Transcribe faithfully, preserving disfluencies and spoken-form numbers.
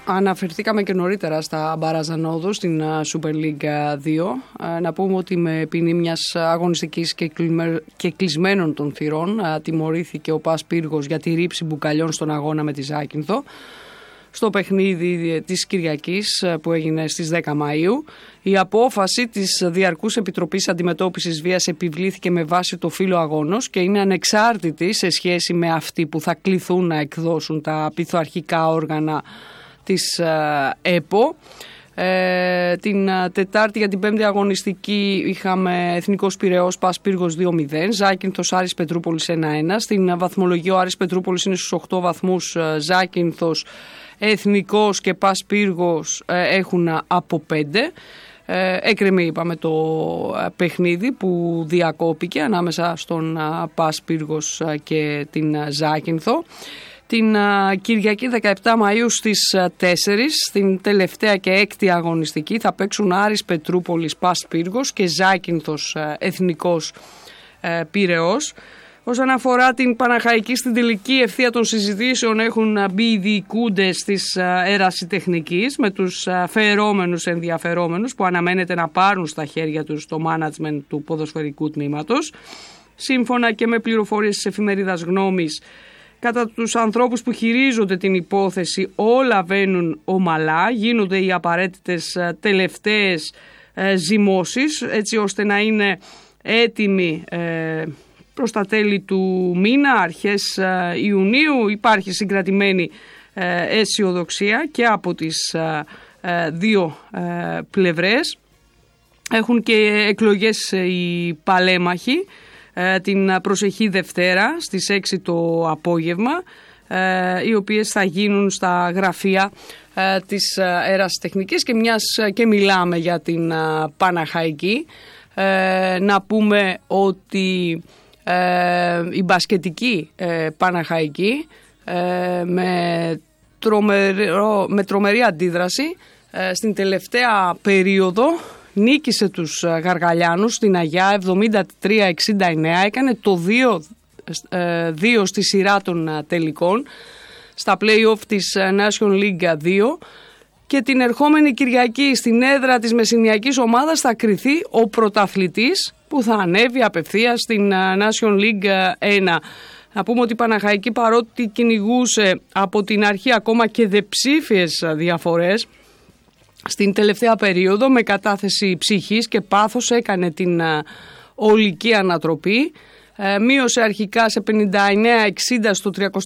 Αναφερθήκαμε και νωρίτερα στα μπαράζ ανόδου στην Super League δύο. Να πούμε ότι με ποινή μιας αγωνιστικής και κλεισμένων των θυρών τιμωρήθηκε ο ΠΑΣ Πύργος για τη ρήψη μπουκαλιών στον αγώνα με τη Ζάκυνθο. Στο παιχνίδι της Κυριακής που έγινε στις δέκα Μαΐου, η απόφαση της Διαρκούς Επιτροπής Αντιμετώπισης Βίας επιβλήθηκε με βάση το φύλο αγώνος και είναι ανεξάρτητη σε σχέση με αυτοί που θα κληθούν να εκδώσουν τα πειθοαρχικά όργανα της ΕΠΟ. Ε, την Τετάρτη για την πέμπτη αγωνιστική είχαμε Εθνικός Πειραιώς ΠΑΣ Πύργος δύο μηδέν, Ζάκυνθος Άρης Πετρούπολης ένα ένα. Στην βαθμολογία ο Άρης Πετρούπολης είναι στους οκτώ βαθμούς, Ζάκυνθος, Εθνικός και ΠΑΣ Πύργος έχουν από πέντε. Έκρεμε, είπαμε, το παιχνίδι που διακόπηκε ανάμεσα στον ΠΑΣ Πύργος και την Ζάκυνθο. Την Κυριακή δεκαεπτά Μαΐου στις τέσσερις, στην τελευταία και έκτη αγωνιστική, θα παίξουν Άρης Πετρούπολης ΠΑΣ Πύργος και Ζάκυνθος Εθνικός Πειραιώς. Όσον αφορά την Παναχαϊκή, στην τελική ευθεία των συζητήσεων έχουν μπει οι διοικούντες της ερασιτεχνικής με τους φερόμενους ενδιαφερόμενους που αναμένεται να πάρουν στα χέρια τους το management του ποδοσφαιρικού τμήματος. Σύμφωνα και με πληροφορίες της εφημερίδας Γνώμης, κατά τους ανθρώπους που χειρίζονται την υπόθεση όλα βαίνουν ομαλά, γίνονται οι απαραίτητες τελευταίες ζυμώσεις έτσι ώστε να είναι έτοιμοι προς τα τέλη του μήνα, αρχές Ιουνίου. Υπάρχει συγκρατημένη αισιοδοξία και από τις δύο πλευρές. Έχουν και εκλογές οι παλέμαχοι την προσεχή Δευτέρα στις έξι το απόγευμα, οι οποίες θα γίνουν στα γραφεία της ερασιτεχνικής. Και μιας και μιλάμε για την Παναχαϊκή, να πούμε ότι η μπασκετική Παναχαϊκή με, τρομερό, με τρομερή αντίδραση στην τελευταία περίοδο νίκησε τους Γαργαλιάνους στην Αγιά εβδομήντα τρία εξήντα εννέα, έκανε το δύο δύο στη σειρά των τελικών στα play-off της Nation League δύο και την ερχόμενη Κυριακή στην έδρα της μεσηνιακής ομάδας θα κριθεί ο πρωταθλητής που θα ανέβει απευθείας στην Nation League ένα. Να πούμε ότι η Παναχαϊκή, παρότι κυνηγούσε από την αρχή ακόμα και δεψήφιες διαφορές, στην τελευταία περίοδο με κατάθεση ψυχής και πάθος έκανε την ολική ανατροπή. Ε, μείωσε αρχικά σε πενήντα εννέα εξήντα στο τριάντα